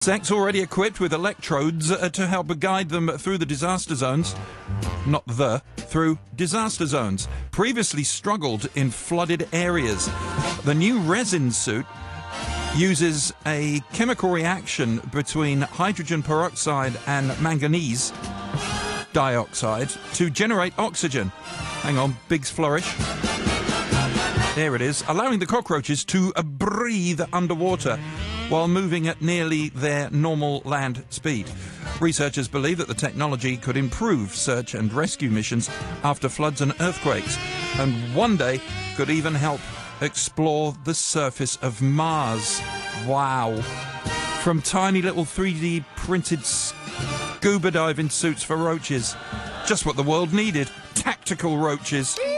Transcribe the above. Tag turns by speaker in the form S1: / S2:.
S1: Insects already equipped with electrodes to help guide them through the disaster zones. Through disaster zones. Previously struggled in flooded areas. The new resin suit uses a chemical reaction between hydrogen peroxide and manganese dioxide to generate oxygen. Hang on, Big's flourish. There it is, allowing the cockroaches to breathe underwater while moving at nearly their normal land speed. Researchers believe that the technology could improve search and rescue missions after floods and earthquakes, and one day could even help explore the surface of Mars. Wow. From tiny little 3D printed scuba diving suits for roaches. Just what the world needed. Tactical roaches.